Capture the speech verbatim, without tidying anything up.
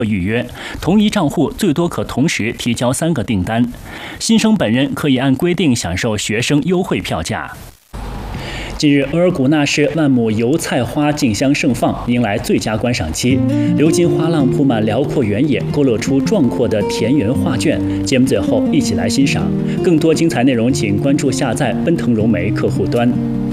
预约，同一账户最多可同时提交三个订单。新生本人可以按规定享受学生优惠票价。近日，额尔古纳市万亩油菜花竞相盛放，迎来最佳观赏期。流金花浪铺满辽阔原野，勾勒出壮阔的田园画卷。节目最后，一起来欣赏。更多精彩内容，请关注下载奔腾融媒客户端。